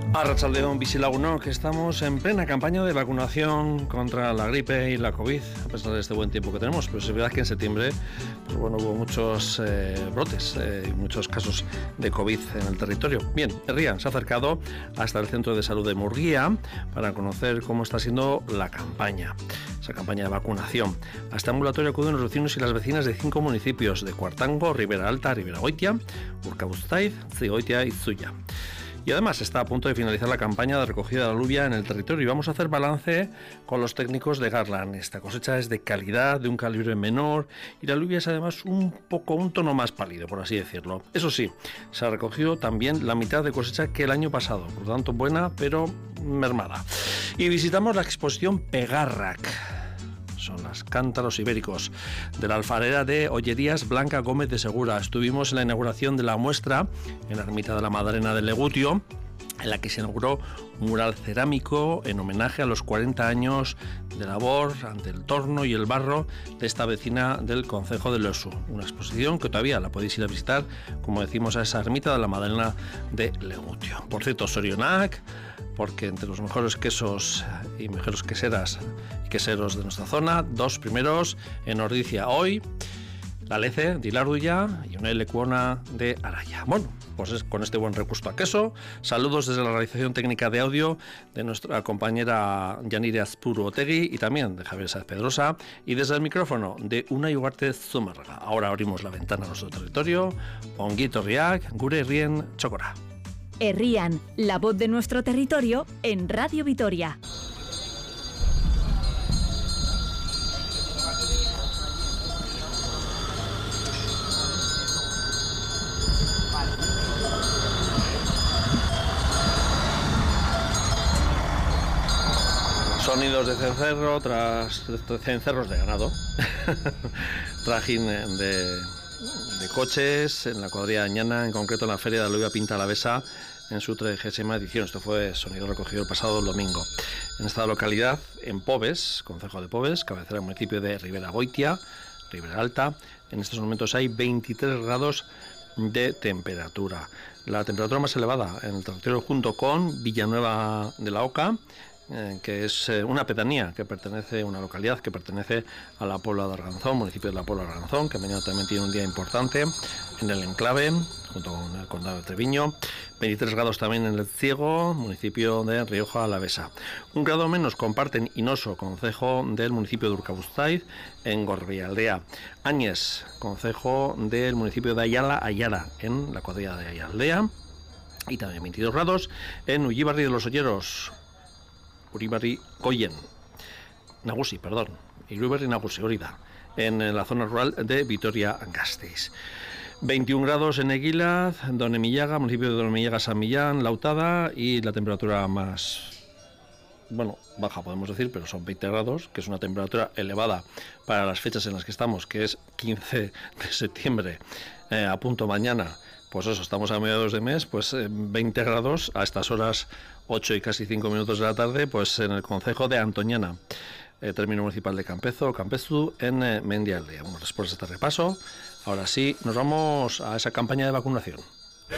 Arratsaldeon bizilagunok, que estamos en plena campaña de vacunación contra la gripe y la COVID, a pesar de este buen tiempo que tenemos. Pero es verdad que en septiembre hubo muchos brotes y muchos casos de COVID en el territorio. Bien, Herrian se ha acercado hasta el Centro de Salud de Murguía para conocer cómo está siendo la campaña, esa campaña de vacunación. A este ambulatorio acuden los vecinos y las vecinas de 5 municipios de Cuartango, Ribera Alta, Ribera Goitia, Urkabustaiz, Zigoitia y Zuia. Y además está a punto de finalizar la campaña de recogida de la alubia en el territorio y vamos a hacer balance con los técnicos de Garland. Esta cosecha es de calidad, de un calibre menor y la alubia es además un tono más pálido, por así decirlo. Eso sí, se ha recogido también la mitad de cosecha que el año pasado, por lo tanto buena pero mermada. Y visitamos la exposición Pegarrak. Son los cántaros ibéricos de la alfarera de Ollerías Blanca Gómez de Segura. Estuvimos en la inauguración de la muestra en la ermita de la Madalena del Legutio, en la que se inauguró un mural cerámico en homenaje a los 40 años de labor ante el torno y el barro de esta vecina del concejo de Leosu. Una exposición que todavía la podéis ir a visitar, como decimos, a esa ermita de la Madalena de Legutio. Por cierto, Sorionak, porque entre los mejores quesos y mejores queseras y queseros de nuestra zona, 2 primeros en Ordizia hoy, la Lece de Ilarduya y una Lecuona de Araya. Bueno, pues con este buen regusto a queso, saludos desde la realización técnica de audio de nuestra compañera Yanire Azpuru Otegui y también de Javier Sáez Pedrosa, y desde el micrófono de Unai Ugarte Zumárraga. Ahora abrimos la ventana a nuestro territorio. Onguito Riak, Gure Herrien Txokora. Herrian, la voz de nuestro territorio en Radio Vitoria. Sonidos de cencerro tras cencerros de ganado, trajín de coches en la cuadrilla de Añana, en concreto en la Feria de Alubia Pinta Alavesa, en su 30ª edición. Esto fue sonido recogido el pasado domingo. En esta localidad, en Pobes, concejo de Pobes, cabecera del municipio de Ribera Goitia, Ribera Alta, en estos momentos hay 23 grados de temperatura. La temperatura más elevada en el territorio, junto con Villanueva de la Oca, que es una pedanía que pertenece, una localidad que pertenece a la Puebla de Arganzón, municipio de la Puebla de Arganzón, que mañana también tiene un día importante en el enclave, junto con el condado de Treviño. 23 grados también en el Ciego, municipio de Rioja Alavesa. 1 grado menos comparten Inoso, concejo del municipio de Urkabustaiz, en Gorbealdea. Áñez, concejo del municipio de Ayala, en la cuadrilla de Ayaldea. Y también 22 grados en Ullibarri de los Olleros, Uribarri Goyen, Nagusi, hori da, en la zona rural de Vitoria-Gasteiz. 21 grados en Eguilaz, Donemillaga, municipio de Donemillaga, San Millán, Lautada, y la temperatura más, baja podemos decir, pero son 20 grados, que es una temperatura elevada para las fechas en las que estamos, que es 15 de septiembre, a punto mañana. Pues eso, estamos a mediados de mes, pues 20 grados a estas horas, 8 y casi 5 minutos de la tarde, pues en el concejo de Antoñana, término municipal de Campezu, en Mendialdea. Bueno, después de este repaso, ahora sí, nos vamos a esa campaña de vacunación.